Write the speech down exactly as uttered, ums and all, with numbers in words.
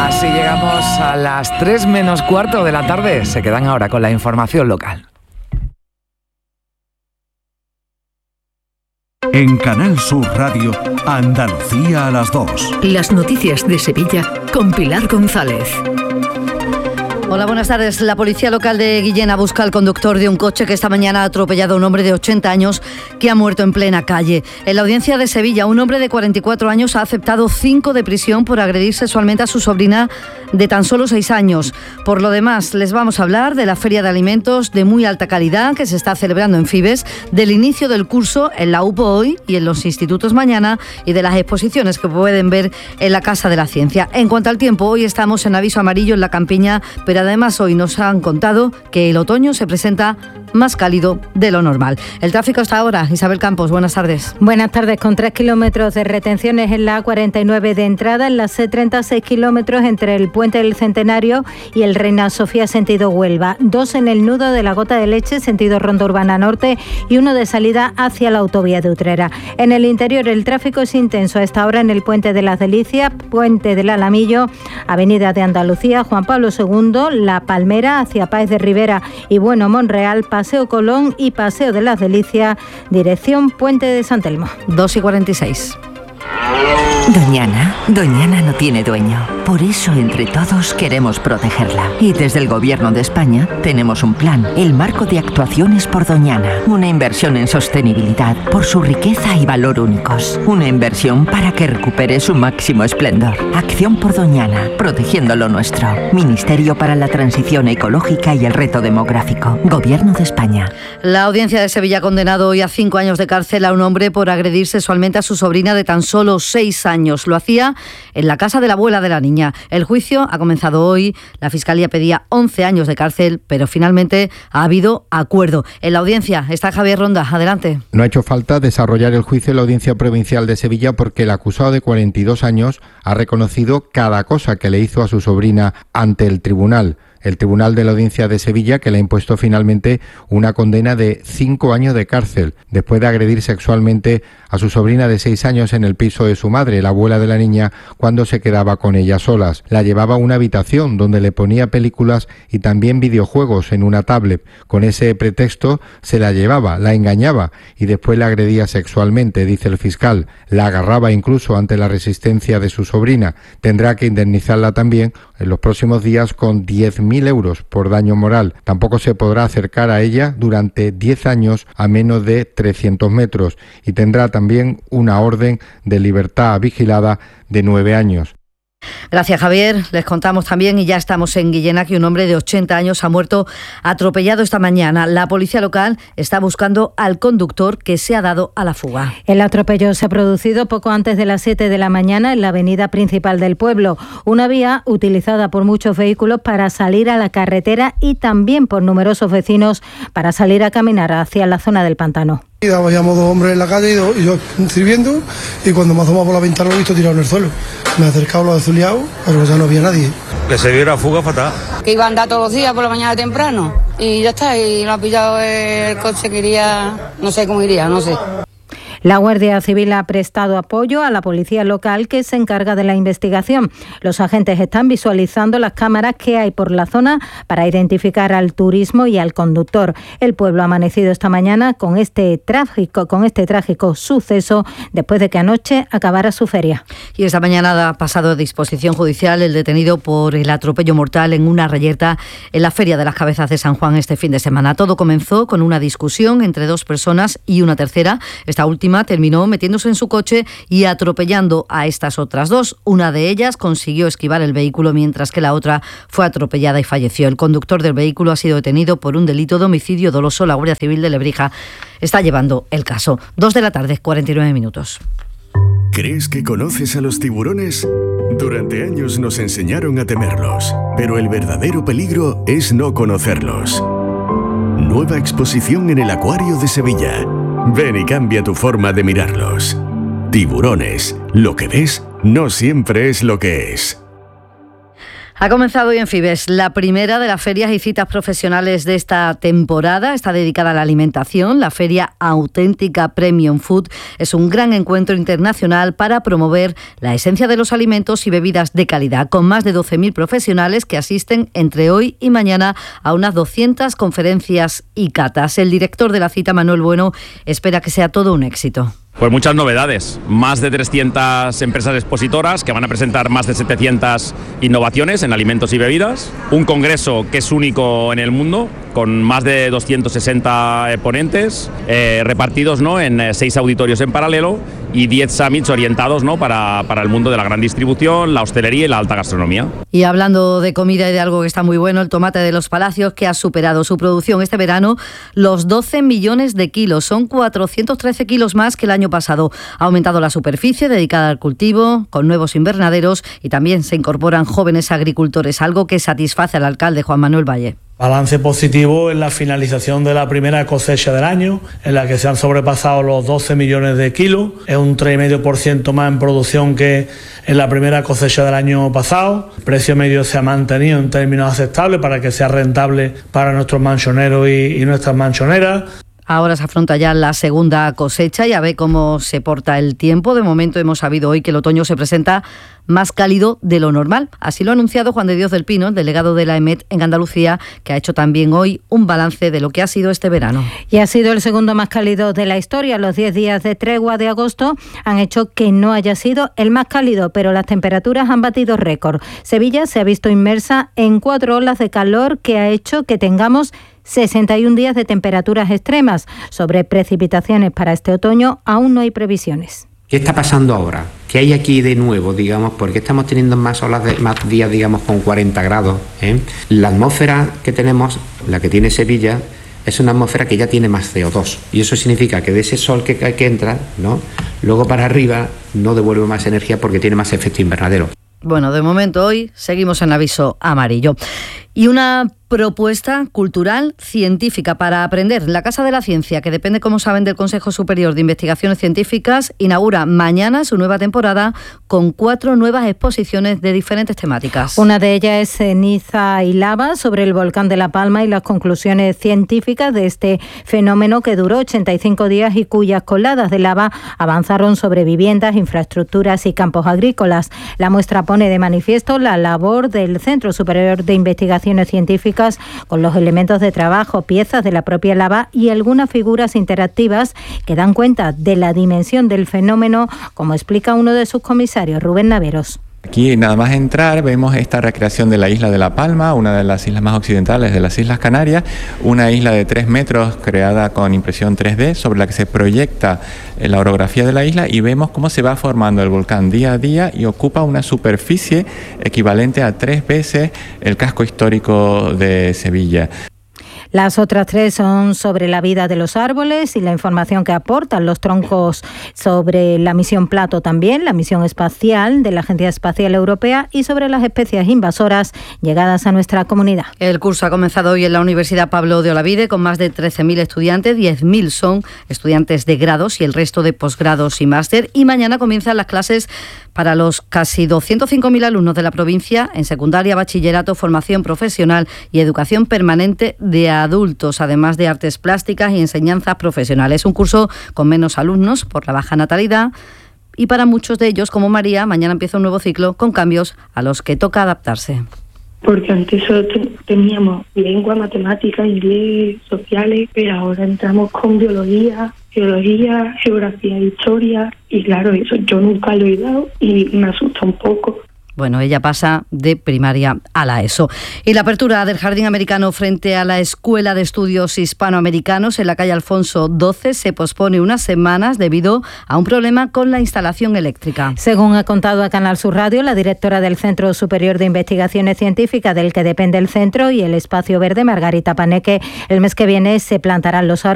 Así llegamos a las tres menos cuarto de la tarde. Se quedan ahora con la información local. En Canal Sur Radio, Andalucía a las dos. Las noticias de Sevilla con Pilar González. Hola, buenas tardes. La policía local de Guillena busca al conductor de un coche que esta mañana ha atropellado a un hombre de ochenta años que ha muerto en plena calle. En la audiencia de Sevilla, un hombre de cuarenta y cuatro años ha aceptado cinco de prisión por agredir sexualmente a su sobrina de tan solo seis años. Por lo demás, les vamos a hablar de la Feria de Alimentos de muy alta calidad que se está celebrando en Fibes, del inicio del curso en la U P O hoy y en los institutos mañana y de las exposiciones que pueden ver en la Casa de la Ciencia. En cuanto al tiempo, hoy estamos en aviso amarillo en la Campiña, pero además hoy nos han contado que el otoño se presenta más cálido de lo normal. El tráfico hasta ahora. Isabel Campos, buenas tardes. Buenas tardes. Con tres kilómetros de retenciones en la A cuarenta y nueve de entrada, en la C treinta, seis kilómetros entre el Puente del Centenario y el Reina Sofía sentido Huelva. Dos en el nudo de la Gota de Leche sentido Ronda Urbana Norte y uno de salida hacia la autovía de Utrera. En el interior el tráfico es intenso a esta hora en el Puente de las Delicias, Puente del Alamillo, Avenida de Andalucía, Juan Pablo segundo, La Palmera hacia Páez de Ribera y Bueno Monreal, Paseo Colón y Paseo de las Delicias, dirección Puente de San Telmo. dos y cuarenta y seis. Doñana, Doñana no tiene dueño. Por eso entre todos queremos protegerla. Y desde el Gobierno de España tenemos un plan, el Marco de Actuaciones por Doñana. Una inversión en sostenibilidad por su riqueza y valor únicos. Una inversión para que recupere su máximo esplendor. Acción por Doñana, protegiendo lo nuestro. Ministerio para la Transición Ecológica y el Reto Demográfico. Gobierno de España. La Audiencia de Sevilla ha condenado hoy a cinco años de cárcel a un hombre por agredir sexualmente a su sobrina de tan solo seis años. Lo hacía en la casa de la abuela de la niña. El juicio ha comenzado hoy. La Fiscalía pedía once años de cárcel, pero finalmente ha habido acuerdo. En la audiencia está Javier Ronda. Adelante. No ha hecho falta desarrollar el juicio en la Audiencia Provincial de Sevilla porque el acusado de cuarenta y dos años ha reconocido cada cosa que le hizo a su sobrina ante el tribunal. El Tribunal de la Audiencia de Sevilla, que le ha impuesto finalmente una condena de cinco años de cárcel, después de agredir sexualmente a su sobrina de seis años en el piso de su madre, la abuela de la niña, cuando se quedaba con ella solas. La llevaba a una habitación donde le ponía películas y también videojuegos en una tablet. Con ese pretexto se la llevaba, la engañaba y después la agredía sexualmente, dice el fiscal. La agarraba incluso ante la resistencia de su sobrina. Tendrá que indemnizarla también en los próximos días con diez mil euros por daño moral. Tampoco se podrá acercar a ella durante diez años a menos de trescientos metros y tendrá también una orden de libertad vigilada de nueve años. Gracias, Javier. Les contamos también, y ya estamos en Guillena, que un hombre de ochenta años ha muerto atropellado esta mañana. La policía local está buscando al conductor que se ha dado a la fuga. El atropello se ha producido poco antes de las siete de la mañana en la avenida principal del pueblo, una vía utilizada por muchos vehículos para salir a la carretera y también por numerosos vecinos para salir a caminar hacia la zona del pantano. Habíamos dos hombres en la calle y, dos, y yo sirviendo, y cuando me asomaba por la ventana lo he visto tirado en el suelo. Me he acercado, lo he azuleado, pero ya no había nadie. Que se vio la fuga fatal. Que iba a andar todos los días por la mañana temprano y ya está, y lo ha pillado el coche que iría, no sé cómo iría, no sé. La Guardia Civil ha prestado apoyo a la policía local que se encarga de la investigación. Los agentes están visualizando las cámaras que hay por la zona para identificar al turismo y al conductor. El pueblo ha amanecido esta mañana con este trágico, con este trágico suceso después de que anoche acabara su feria. Y esta mañana ha pasado a disposición judicial el detenido por el atropello mortal en una reyerta en la Feria de las Cabezas de San Juan este fin de semana. Todo comenzó con una discusión entre dos personas y una tercera. Esta última terminó metiéndose en su coche y atropellando a estas otras dos. Una de ellas consiguió esquivar el vehículo mientras que la otra fue atropellada y falleció. El conductor del vehículo ha sido detenido por un delito de homicidio doloso. La Guardia Civil de Lebrija está llevando el caso. Dos de la tarde, cuarenta y nueve minutos. ¿Crees que conoces a los tiburones? Durante años nos enseñaron a temerlos, pero el verdadero peligro es no conocerlos. Nueva exposición en el Acuario de Sevilla. Ven y cambia tu forma de mirarlos. Tiburones. Lo que ves no siempre es lo que es. Ha comenzado hoy en Fibes la primera de las ferias y citas profesionales de esta temporada. Está dedicada a la alimentación. La Feria Auténtica Premium Food es un gran encuentro internacional para promover la esencia de los alimentos y bebidas de calidad, con más de doce mil profesionales que asisten entre hoy y mañana a unas doscientas conferencias y catas. El director de la cita, Manuel Bueno, espera que sea todo un éxito. Pues muchas novedades, más de trescientas empresas expositoras que van a presentar más de setecientas innovaciones en alimentos y bebidas, un congreso que es único en el mundo, con más de doscientos sesenta ponentes eh, repartidos, ¿no?, en eh, seis auditorios en paralelo y diez summits orientados, ¿no?, para, para el mundo de la gran distribución, la hostelería y la alta gastronomía. Y hablando de comida y de algo que está muy bueno, el tomate de los Palacios, que ha superado su producción este verano los doce millones de kilos. Son cuatrocientos trece kilos más que el año pasado. Ha aumentado la superficie dedicada al cultivo, con nuevos invernaderos, y también se incorporan jóvenes agricultores, algo que satisface al alcalde Juan Manuel Valle. Balance positivo en la finalización de la primera cosecha del año, en la que se han sobrepasado los doce millones de kilos. Es un tres coma cinco por ciento más en producción que en la primera cosecha del año pasado. El precio medio se ha mantenido en términos aceptables para que sea rentable para nuestros manchoneros y, y nuestras manchoneras. Ahora se afronta ya la segunda cosecha y a ver cómo se porta el tiempo. De momento hemos sabido hoy que el otoño se presenta más cálido de lo normal. Así lo ha anunciado Juan de Dios del Pino, el delegado de la E M E T en Andalucía, que ha hecho también hoy un balance de lo que ha sido este verano. Y ha sido el segundo más cálido de la historia. Los diez días de tregua de agosto han hecho que no haya sido el más cálido, pero las temperaturas han batido récord. Sevilla se ha visto inmersa en cuatro olas de calor que ha hecho que tengamos sesenta y un días de temperaturas extremas. Sobre precipitaciones para este otoño aún no hay previsiones. ¿Qué está pasando ahora? ¿Qué hay aquí de nuevo, digamos? ¿Por qué estamos teniendo más olas, de, más días, digamos, con cuarenta grados? ¿eh? La atmósfera que tenemos, la que tiene Sevilla, es una atmósfera que ya tiene más C O dos. Y eso significa que de ese sol que, que entra, ¿no?, luego para arriba no devuelve más energía porque tiene más efecto invernadero. Bueno, de momento hoy seguimos en aviso amarillo. Y una propuesta cultural científica para aprender. La Casa de la Ciencia, que depende, como saben, del Consejo Superior de Investigaciones Científicas, inaugura mañana su nueva temporada con cuatro nuevas exposiciones de diferentes temáticas. Una de ellas es Ceniza y Lava, sobre el volcán de La Palma y las conclusiones científicas de este fenómeno que duró ochenta y cinco días y cuyas coladas de lava avanzaron sobre viviendas, infraestructuras y campos agrícolas. La muestra pone de manifiesto la labor del Centro Superior de Investigaciones Científicas, con los elementos de trabajo, piezas de la propia lava y algunas figuras interactivas que dan cuenta de la dimensión del fenómeno, como explica uno de sus comisarios, Rubén Naveros. Aquí nada más entrar vemos esta recreación de la isla de La Palma, una de las islas más occidentales de las Islas Canarias, una isla de tres metros creada con impresión tres D sobre la que se proyecta la orografía de la isla y vemos cómo se va formando el volcán día a día y ocupa una superficie equivalente a tres veces el casco histórico de Sevilla. Las otras tres son sobre la vida de los árboles y la información que aportan los troncos, sobre la misión Plato también, la misión espacial de la Agencia Espacial Europea, y sobre las especies invasoras llegadas a nuestra comunidad. El curso ha comenzado hoy en la Universidad Pablo de Olavide con más de trece mil estudiantes, diez mil son estudiantes de grados y el resto de posgrados y máster, y mañana comienzan las clases para los casi doscientos cinco mil alumnos de la provincia en secundaria, bachillerato, formación profesional y educación permanente de adultos, además de artes plásticas y enseñanzas profesionales. Un curso con menos alumnos por la baja natalidad y para muchos de ellos, como María, mañana empieza un nuevo ciclo con cambios a los que toca adaptarse. Porque antes solo teníamos lengua, matemática, inglés, sociales, pero ahora entramos con biología, geología, geografía, historia, y claro, eso yo nunca lo he dado y me asusta un poco. Bueno, ella pasa de primaria a la ESO. Y la apertura del Jardín Americano frente a la Escuela de Estudios Hispanoamericanos en la calle Alfonso doce se pospone unas semanas debido a un problema con la instalación eléctrica. Según ha contado a Canal Sur Radio, la directora del Centro Superior de Investigaciones Científicas, del que depende el centro y el Espacio Verde, Margarita Paneque, el mes que viene se plantarán los árboles